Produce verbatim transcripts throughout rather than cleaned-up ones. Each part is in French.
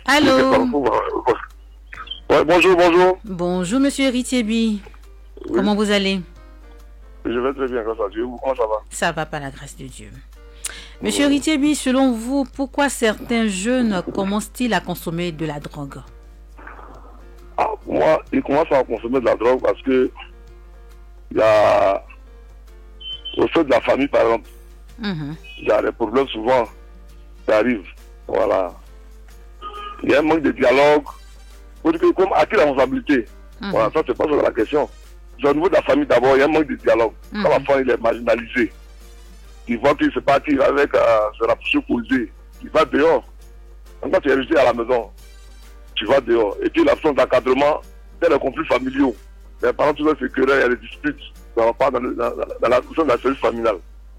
Allô. Ouais, bonjour, bonjour. Bonjour, monsieur Rithiebi. Oui. Comment vous allez? Je vais très bien, grâce à Dieu. Comment ça va? Ça va, par la grâce de Dieu. Monsieur oui. Rithiebi, selon vous, pourquoi certains jeunes commencent-ils à consommer de la drogue? Ah, pour moi, ils commencent à consommer de la drogue parce que il y a au sein de la famille, par exemple, mm-hmm. il y a des problèmes souvent qui arrivent. Voilà. Il y a un manque de dialogue. Comme à qui la responsabilité? Mm-hmm. Voilà, ça c'est pas sur la question. Au niveau de la famille d'abord, il y a un manque de dialogue. Mm-hmm. Quand l'enfant il est marginalisé, il voit qu'il se parti avec euh, se rapprocher posé, il va dehors. Quand tu es resté à la maison, tu vas dehors. Et puis l'absence d'encadrement, c'est les conflits familiaux. Les parents toujours se querellent, il y a des disputes dans, dans, dans, dans la question de la cellule familiale.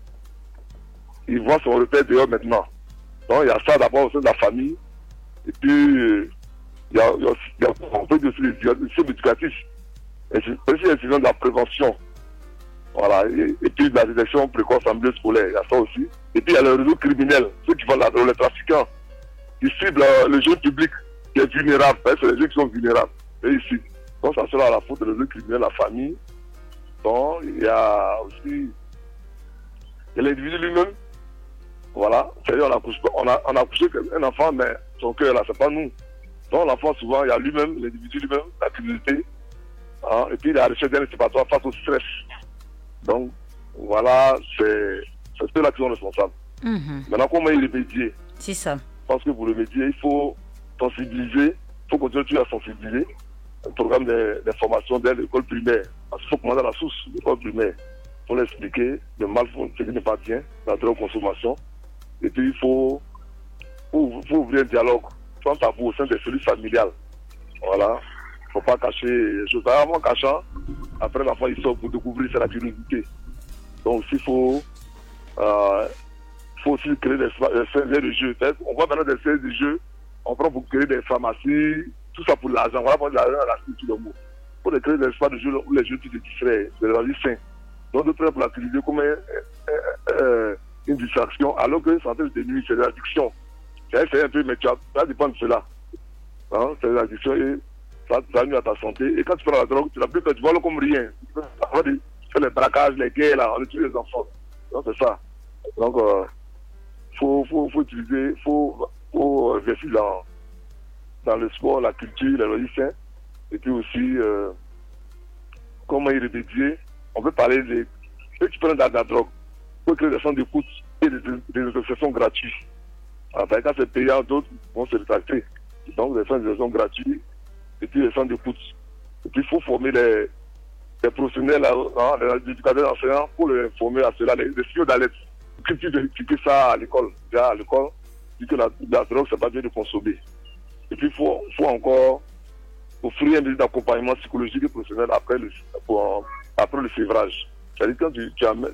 Il voit son repère dehors maintenant. Donc il y a ça d'abord au sein de la famille. Et puis il y a, il y a, il y a on peut dire aussi les systèmes éducatifs. Et c'est aussi l'incident de la prévention. Voilà. Et, et puis de la détection précoce en milieu scolaire, il y a ça aussi. Et puis il y a le réseau criminel, ceux qui font la, les trafiquants, qui ciblent euh, le jeune public qui est vulnérable. C'est les gens qui sont vulnérables. Et ici. Donc ça sera à la faute de réseau criminel, la famille. Donc il y a aussi il y a l'individu lui-même. Voilà. C'est-à-dire on a couché, on a, on a couché un enfant, mais son cœur là, c'est pas nous. Donc l'enfant souvent, il y a lui-même, l'individu lui-même, la criminalité. Hein, et puis il y a la recherche d'un échappatoire face au stress. Donc voilà, c'est ceux-là qui sont responsables. Mm-hmm. Maintenant, comment y remédier? C'est ça. Parce que pour remédier, il faut sensibiliser, il faut continuer à sensibiliser. Un programme de, de formation dès l'école primaire. Parce qu'il faut commencer à la source de l'école primaire. Il faut l'expliquer, le mal, ce qui n'est pas bien, la drogue consommation. Et puis il faut, faut, faut ouvrir un dialogue sans tabou au sein des cellules familiales. Voilà. Il ne faut pas cacher les choses. Avant cachant, après l'enfant il sort pour découvrir, c'est la curiosité. Donc aussi il faut, euh, faut aussi créer des séries de jeux. On voit maintenant des séries de jeux, on prend pour créer des pharmacies, tout ça pour l'argent. Voilà pour l'argent à la structure de mots. Il faut créer des espaces de jeux où les jeux se distraient, de la vie saine. Donc de près pour l'utiliser comme un, euh, euh, une distraction, alors que ça de nuit, c'est l'addiction. C'est un peu, mais tu as, ça dépend de cela. Hein, c'est l'addiction et ça, ça nuit à ta santé. Et quand tu prends la drogue, tu l'as plus fait, tu vois le comme rien. Tu fais les braquages, les guerres, là, on utilise les enfants. Donc c'est ça. Donc, il euh, faut, faut, faut utiliser, il faut, faut investir dans, dans le sport, la culture, les loisirs. Et puis aussi, euh, comment y remédier. On peut parler de ceux qui prennent de la drogue. Il faut créer des centres d'écoute et des, des associations gratuites. Alors, par exemple, c'est payant, d'autres vont se rétracter. Donc, des centres d'écoute gratuits et puis des centres d'écoute. Et puis, il faut former les, les professionnels, hein, les éducateurs enseignants pour les former à cela, les, les signaux d'alerte. Qui disent d'expliquer ça à l'école. Déjà, à l'école, dit que la, la drogue, c'est pas bien de consommer. Et puis, il faut, faut encore offrir un métier d'accompagnement psychologique et professionnel après le, pour, après le sévrage. C'est-à-dire quand tu, tu as